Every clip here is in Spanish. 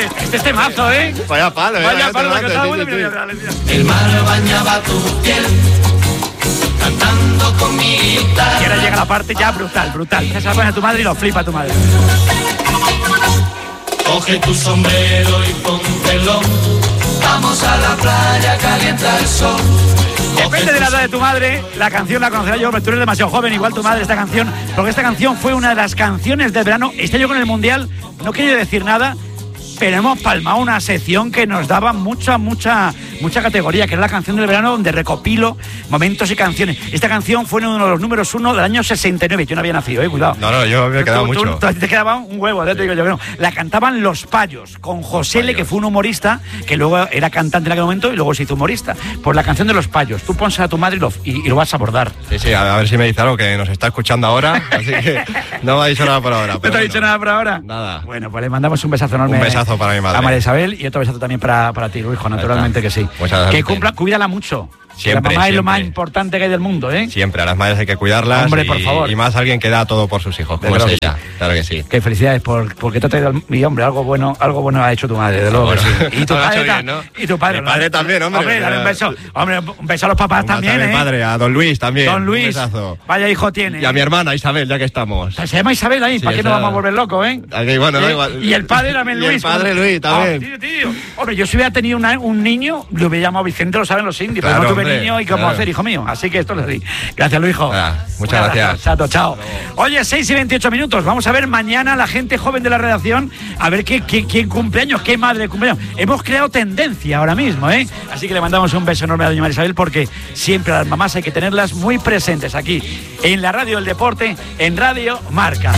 Este temazo, ¿eh? Vaya palo, Vaya palo, que está bueno. El mar bañaba tu piel, cantando con mi guitarra. Y ahora llega la parte ya brutal. Se la pone a tu madre y lo flipa a tu madre. Coge tu sombrero y póntelo. Vamos a la playa, calienta el sol. Depende de la edad de tu madre, la canción la conocerá yo, pero tú eres demasiado joven, igual tu madre, esta canción, porque esta canción fue una de las canciones del verano. Este año con el Mundial, no quiero decir nada, pero hemos palmado una sección que nos daba mucha categoría, que era la canción del verano, donde recopilo momentos y canciones. Esta canción fue uno de los números 1 del año 69. Yo no había nacido, cuidado. No, yo me he quedado mucho. Tú te quedaba un huevo, te digo yo. Bueno, la cantaban Los Payos, con José L., que fue un humorista, que luego era cantante en aquel momento y luego se hizo humorista. Por la canción de Los Payos. Tú ponse a tu madre y lo vas a abordar. Sí, a ver si me dice algo, que nos está escuchando ahora, así que no me ha dicho nada por ahora. ¿No te ha dicho nada por ahora? Nada. Bueno, pues le mandamos un besazo enorme. Un besazo para mi madre. A María Isabel, y otro besazo también para ti, hijo, naturalmente que sí. Que cumpla, cuídala mucho. Siempre, la mamá es lo siempre. más importante que hay del mundo, ¿eh? Siempre, a las madres hay que cuidarlas. Hombre, por favor. Y más alguien que da todo por sus hijos, como es ella. Claro que sí. Qué felicidades porque te ha traído mi hombre, algo bueno ha hecho tu madre, de luego. Bueno, sí. Y tu padre, bien, ¿no? Y tu padre. Mi padre también, hombre. Hombre, dale un beso. Hombre, un beso a los papás también, a mi padre, a don Luis también. Don Luis. Un besazo. Vaya hijo tiene. Y a mi hermana Isabel, ya que estamos. Se llama Isabel ahí, Sí, ¿para qué nos vamos a volver locos, eh? Aquí, bueno, da igual. Y el padre también Luis. Y el padre Luis también. Tío. Hombre, yo si hubiera tenido un niño, lo hubiera llamado Vicente, lo saben los indios, Claro, pero no tuve hombre, niño y cómo hacer, hijo mío. Así que esto es así. Gracias, Luis, hijo. Muchas gracias. Chato, chao. Oye, 6:28. Vamos a ver mañana la gente joven de la redacción, a ver quién cumpleaños, qué madre de cumpleaños. Hemos creado tendencia ahora mismo, ¿eh? Así que le mandamos un beso enorme a doña María Isabel, porque siempre a las mamás hay que tenerlas muy presentes aquí, en la radio del deporte, en Radio Marca.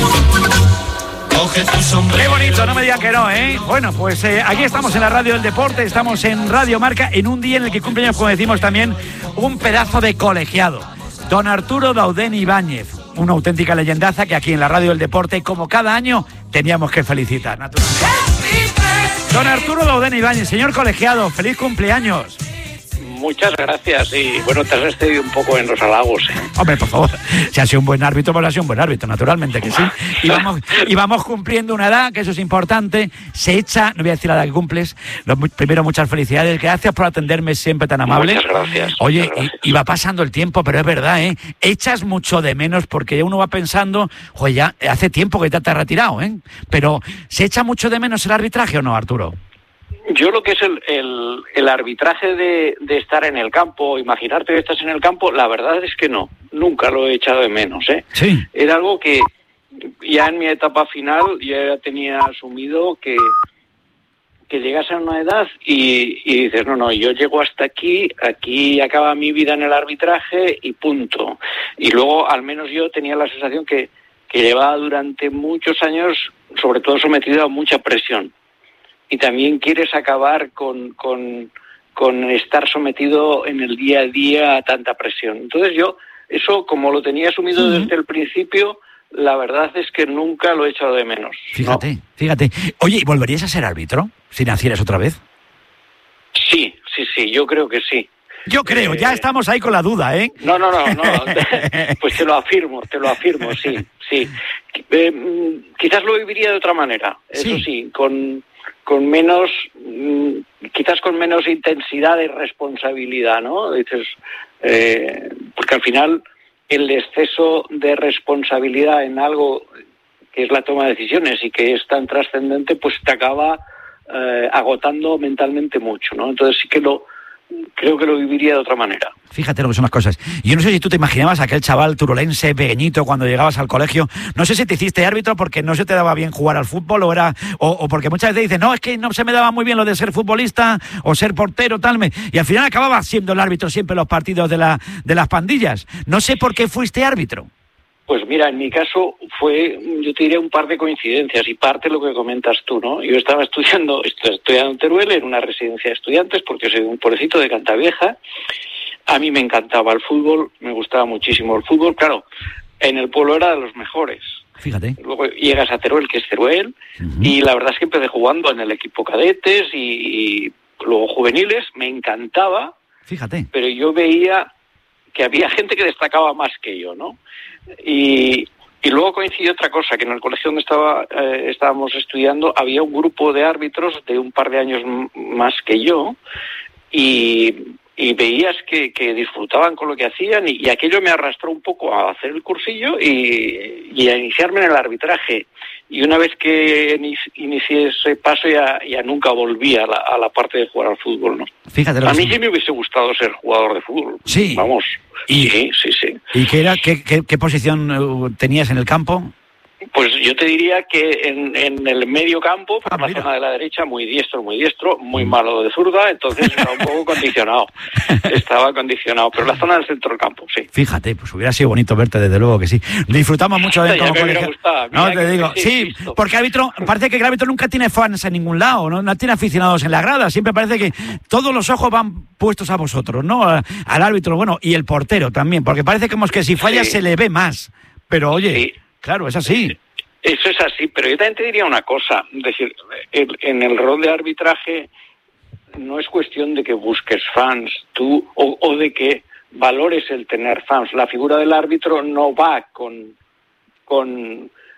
Qué bonito, no me digan que no, ¿eh? Bueno, pues aquí estamos en la radio del deporte, estamos en Radio Marca, en un día en el que cumpleaños, como decimos también, un pedazo de colegiado. Don Arturo Dauden Ibáñez, una auténtica leyendaza que aquí en la radio del deporte, como cada año, teníamos que felicitar, naturalmente. Don Arturo Dauden Ibáñez, señor colegiado, feliz cumpleaños. Muchas gracias y bueno, te has excedido un poco en los halagos. Hombre, por favor, si ha sido un buen árbitro, pues ha sido un buen árbitro, naturalmente que sí. Y vamos cumpliendo una edad, que eso es importante. Se echa, no voy a decir la edad que cumples, primero muchas felicidades, gracias por atenderme siempre tan amable. Muchas gracias. Oye, muchas gracias. Y va pasando el tiempo, pero es verdad, ¿eh? Echas mucho de menos porque uno va pensando, oye, ya hace tiempo que te has retirado, ¿eh? Pero ¿se echa mucho de menos el arbitraje o no, Arturo? Yo lo que es el arbitraje de estar en el campo, imaginarte que estás en el campo, la verdad es que no, nunca lo he echado de menos, ¿eh? Sí. Era algo que ya en mi etapa final ya tenía asumido que llegas a una edad y dices, no, yo llego hasta aquí acaba mi vida en el arbitraje y punto. Y luego al menos yo tenía la sensación que llevaba durante muchos años, sobre todo sometido a mucha presión. Y también quieres acabar con estar sometido en el día a día a tanta presión. Entonces yo, eso como lo tenía asumido desde el principio, la verdad es que nunca lo he echado de menos. Fíjate. Oye, ¿y volverías a ser árbitro si nacieras otra vez? Sí, yo creo que sí. Yo creo, ya estamos ahí con la duda, ¿eh? No. Pues te lo afirmo, sí. Quizás lo viviría de otra manera, eso sí, con menos, quizás con menos intensidad de responsabilidad, ¿no? Dices, porque al final el exceso de responsabilidad en algo que es la toma de decisiones y que es tan trascendente, pues te acaba agotando mentalmente mucho, ¿no? Entonces sí que creo que lo viviría de otra manera. Fíjate lo que son las cosas. Yo no sé si tú te imaginabas aquel chaval turolense, pequeñito, cuando llegabas al colegio. No sé si te hiciste árbitro porque no se te daba bien jugar al fútbol o porque muchas veces dicen, no, es que no se me daba muy bien lo de ser futbolista o ser portero, tal. Y al final acababas siendo el árbitro siempre en los partidos de las pandillas. No sé por qué fuiste árbitro. Pues mira, en mi caso yo te diría un par de coincidencias y parte de lo que comentas tú, ¿no? Yo estaba estudiando en Teruel, en una residencia de estudiantes, porque soy de un pueblecito de Cantavieja. A mí me encantaba el fútbol, me gustaba muchísimo el fútbol. Claro, en el pueblo era de los mejores. Fíjate. Luego llegas a Teruel, que es Teruel, y la verdad es que empecé jugando en el equipo cadetes y luego juveniles, me encantaba. Fíjate. Pero yo veía que había gente que destacaba más que yo, ¿no? Y Y luego coincidió otra cosa, que en el colegio donde estábamos estudiando había un grupo de árbitros de un par de años más que yo, y veías que disfrutaban con lo que hacían, y aquello me arrastró un poco a hacer el cursillo y a iniciarme en el arbitraje. Y una vez que inicié ese paso ya nunca volví a la parte de jugar al fútbol, ¿no? Fíjate. A mí sí me hubiese gustado ser jugador de fútbol. Sí. Vamos. Sí. ¿Y qué posición tenías en el campo? Pues yo te diría que en el medio campo, por la zona de la derecha, muy diestro, muy malo de zurda, entonces estaba un poco condicionado. Estaba condicionado, pero la zona del centro del campo, sí. Fíjate, pues hubiera sido bonito verte, desde luego que sí. Disfrutamos mucho de como colegio. No, te digo, sí, porque parece que el árbitro nunca tiene fans en ningún lado, no tiene aficionados en la grada, siempre parece que todos los ojos van puestos a vosotros, ¿no? Al árbitro, bueno, y el portero también, porque parece que si falla se le ve más, pero oye... Sí. Claro, es así. Eso es así, pero yo también te diría una cosa, es decir, en el rol de arbitraje no es cuestión de que busques fans tú o de que valores el tener fans. La figura del árbitro no va con